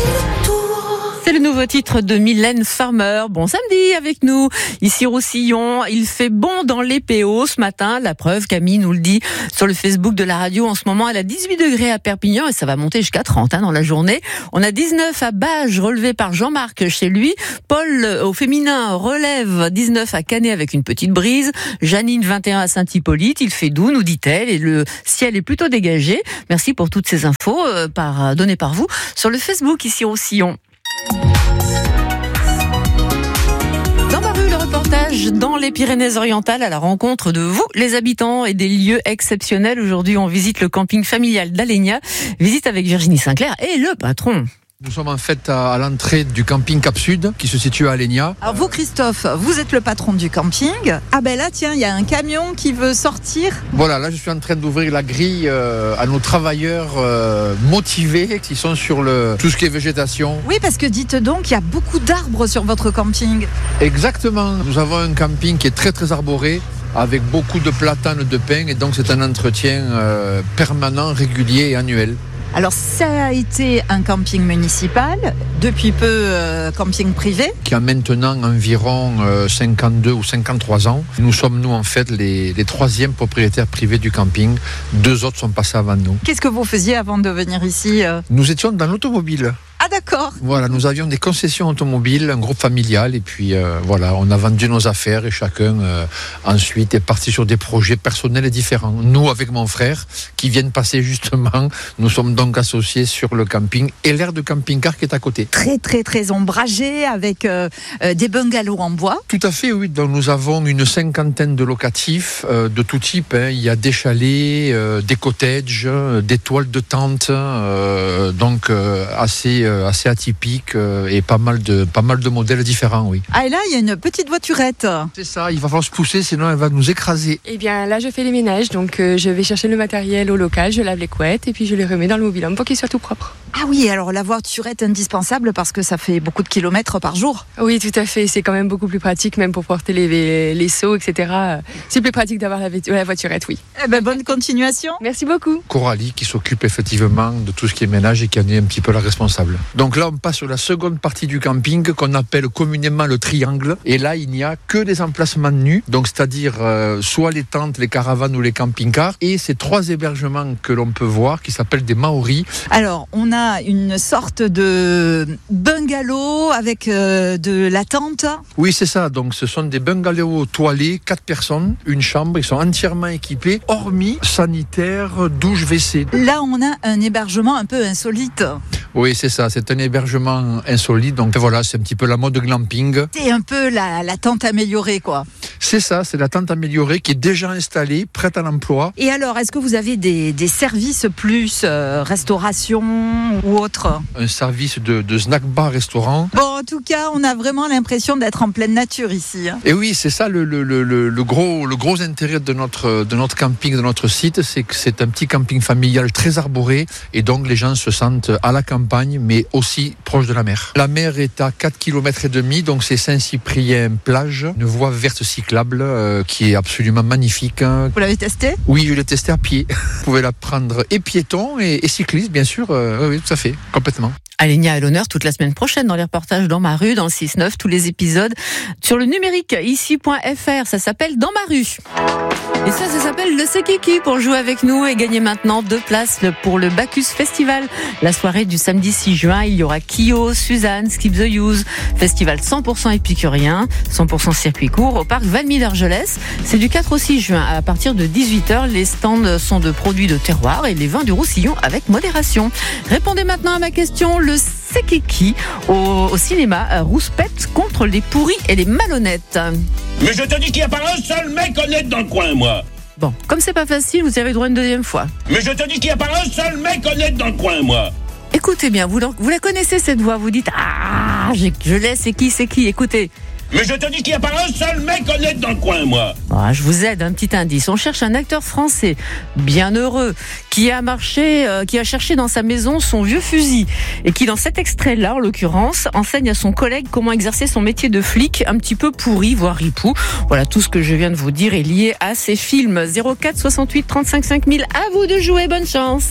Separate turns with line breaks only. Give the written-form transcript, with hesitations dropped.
C'est le nouveau titre de Mylène Farmer. Bon samedi avec nous, ici Roussillon. Il fait bon dans les PO ce matin. La preuve, Camille nous le dit sur le Facebook de la radio. En ce moment, elle a 18 degrés à Perpignan et ça va monter jusqu'à 30 dans la journée. On a 19 à Bages, relevé par Jean-Marc chez lui. Paul, au féminin, relève 19 à Canet avec une petite brise. Janine, 21 à Saint-Hippolyte. Il fait doux, nous dit-elle, et le ciel est plutôt dégagé. Merci pour toutes ces infos données par vous sur le Facebook ici Roussillon. Dans ma rue, le reportage dans les Pyrénées-Orientales à la rencontre de vous, les habitants, et des lieux exceptionnels. Aujourd'hui, on visite le camping familial d'Alenia. Visite avec Virginie Sinclair et le patron.
Nous sommes en fait à l'entrée du camping Cap Sud qui se situe à Alenia.
Alors vous, Christophe, vous êtes le patron du camping. Ah ben là, tiens, il y a un camion qui veut sortir.
Voilà, là je suis en train d'ouvrir la grille à nos travailleurs motivés qui sont sur tout ce qui est végétation.
Oui, parce que dites donc, il y a beaucoup d'arbres sur votre camping.
Exactement, nous avons un camping qui est très très arboré, avec beaucoup de platanes, de pins, et donc c'est un entretien permanent, régulier et annuel.
Alors ça a été un camping municipal, depuis peu camping privé.
Qui a maintenant environ 52 ou 53 ans. Nous sommes en fait les troisièmes propriétaires privés du camping. 2 autres sont passés avant nous.
Qu'est-ce que vous faisiez avant de venir ici
Nous étions dans l'automobile.
Ah d'accord.
Voilà, nous avions des concessions automobiles, un groupe familial, et puis voilà, on a vendu nos affaires et chacun ensuite est parti sur des projets personnels et différents. Nous, avec mon frère, qui viennent passer justement, nous sommes donc associés sur le camping et l'aire de camping-car qui est à côté.
Très très très ombragé avec des bungalows en bois.
Tout à fait, oui. Donc nous avons une 50aine de locatifs de tout type. Il y a des chalets, des cottages, des toiles de tente, donc assez atypique et pas mal de modèles différents, oui.
Ah et là, il y a une petite voiturette.
C'est ça, il va falloir se pousser, sinon elle va nous écraser.
Eh bien là, je fais les ménages, donc je vais chercher le matériel au local, je lave les couettes et puis je les remets dans le mobil-home pour qu'il soit tout propre.
Ah oui, alors la voiturette est indispensable parce que ça fait beaucoup de kilomètres par jour.
Oui, tout à fait, c'est quand même beaucoup plus pratique, même pour porter les seaux, etc. C'est plus pratique d'avoir la voiturette, oui.
Eh ben, bonne continuation.
Merci beaucoup.
Coralie qui s'occupe effectivement de tout ce qui est ménage et qui en est un petit peu la responsable. Donc là, on passe sur la seconde partie du camping qu'on appelle communément le triangle. Et là, il n'y a que des emplacements nus, donc c'est-à-dire soit les tentes, les caravanes ou les camping-cars. Et ces 3 hébergements que l'on peut voir qui s'appellent des Maoris.
Alors, on a une sorte de bungalow avec de la tente.
Oui, c'est ça. Donc, ce sont des bungalows toilés, 4 personnes, une chambre. Ils sont entièrement équipés, hormis sanitaire, douche, WC.
Là, on a un hébergement un peu insolite.
Oui, c'est ça. C'est un hébergement insolite. Donc voilà, c'est un petit peu la mode glamping.
C'est un peu la tente améliorée, quoi.
C'est ça, c'est la tente améliorée qui est déjà installée, prête à l'emploi.
Et alors, est-ce que vous avez des services plus, restauration ou autre ?
Un service de snack bar restaurant.
Bon, en tout cas, on a vraiment l'impression d'être en pleine nature ici.
Et oui, c'est ça le gros intérêt de notre camping, de notre site, c'est que c'est un petit camping familial très arboré et donc les gens se sentent à la campagne mais aussi proche de la mer. La mer est à 4,5 km, donc c'est Saint-Cyprien-Plage, une voie verte cyclable qui est absolument magnifique.
Vous l'avez testé ?
Oui, je l'ai testé à pied. Vous pouvez la prendre et piéton et cycliste, bien sûr. Oui, tout à fait, complètement.
Alenia à l'honneur toute la semaine prochaine dans les reportages Dans ma rue, dans le 6-9, tous les épisodes sur le numérique ici.fr. Ça s'appelle Dans ma rue. Et ça s'appelle le C'est Kiki pour jouer avec nous et gagner maintenant 2 places pour le Bacchus Festival. La soirée du samedi 6 juin, il y aura Kyo, Suzanne, Skip the Use, festival 100% épicurien, 100% circuit court au parc Valmy d'Argelès. C'est du 4 au 6 juin à partir de 18h. Les stands sont de produits de terroir et les vins du Roussillon avec modération. Répondez maintenant à ma question, le C'est Kiki au cinéma Rouspette contre les pourris et les malhonnêtes.
Mais je te dis qu'il n'y a pas un seul mec honnête dans le coin, moi.
Bon, comme c'est pas facile, vous y avez droit une deuxième fois.
Mais je te dis qu'il n'y a pas un seul mec honnête dans le coin, moi.
Écoutez bien, vous la connaissez cette voix, vous dites « Ah, je l'ai, c'est qui ?» Écoutez.
Mais je te dis qu'il n'y a pas un seul mec honnête dans le coin, moi.
Bon, je vous aide, un petit indice. On cherche un acteur français, bien heureux, qui a cherché dans sa maison son vieux fusil et qui, dans cet extrait-là, en l'occurrence, enseigne à son collègue comment exercer son métier de flic, un petit peu pourri, voire ripou. Voilà, tout ce que je viens de vous dire est lié à ces films. 04 68 35 5000. À vous de jouer, bonne chance.